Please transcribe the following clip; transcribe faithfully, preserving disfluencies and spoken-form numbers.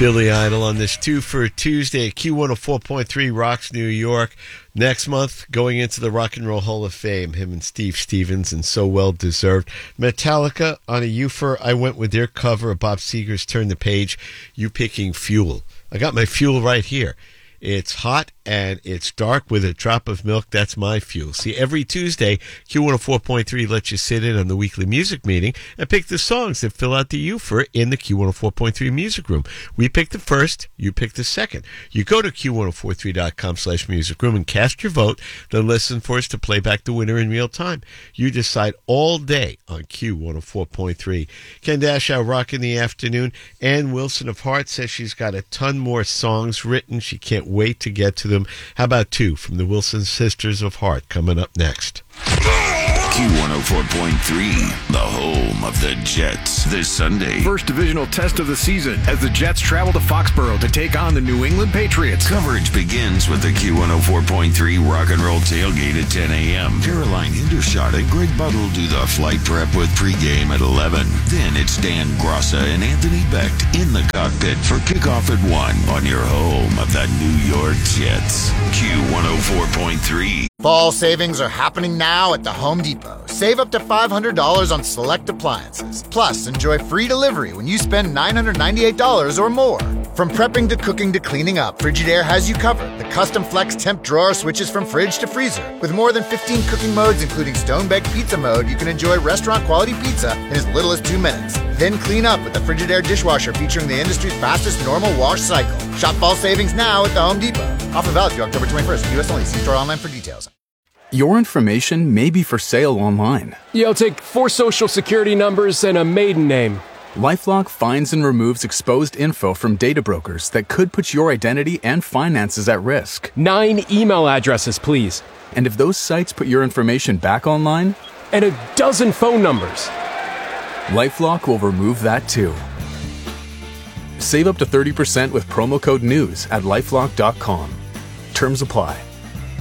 Billy Idol on this two for Tuesday at Q one oh four point three Rocks New York. Next month, going into the Rock and Roll Hall of Fame, him and Steve Stevens, and so well deserved. Metallica on a Ufer. I went with their cover of Bob Seger's Turn the Page. You picking Fuel. I got my fuel right here. It's hot and it's dark with a drop of milk. That's my fuel. See, every Tuesday, Q one oh four point three lets you sit in on the weekly music meeting and pick the songs that fill out the U for in the Q one oh four point three music room. We pick the first, you pick the second. You go to Q ten forty-three dot com slash music room and cast your vote, then listen for us to play back the winner in real time. You decide all day on Q one oh four point three. Ken Dashow, Rock in the Afternoon. Ann Wilson of Heart says she's got a ton more songs written. She can't wait to get to them. How about two from the Wilson Sisters of Heart coming up next? Q one oh four point three, the home of the Jets, this Sunday. First divisional test of the season as the Jets travel to Foxborough to take on the New England Patriots. Coverage begins with the Q one oh four point three Rock and Roll Tailgate at ten a.m. Caroline Hindershot and Greg Buttle do the flight prep with pregame at eleven. Then it's Dan Grossa and Anthony Becht in the cockpit for kickoff at one on your home of the New York Jets. Q one oh four point three. Fall savings are happening now at the Home Depot. Save up to five hundred dollars on select appliances. Plus, enjoy free delivery when you spend nine hundred ninety-eight dollars or more. From prepping to cooking to cleaning up, Frigidaire has you covered. The custom flex temp drawer switches from fridge to freezer. With more than fifteen cooking modes, including stone-baked pizza mode, you can enjoy restaurant-quality pizza in as little as two minutes. Then clean up with the Frigidaire dishwasher featuring the industry's fastest normal wash cycle. Shop fall savings now at the Home Depot. Offer valid through October twenty-first. U S only. See store online for details. Your information may be for sale online. Yeah, I'll take four social security numbers and a maiden name. LifeLock finds and removes exposed info from data brokers that could put your identity and finances at risk. Nine email addresses, please. And if those sites put your information back online? And a dozen phone numbers. LifeLock will remove that too. Save up to thirty percent with promo code NEWS at lifelock dot com. Terms apply.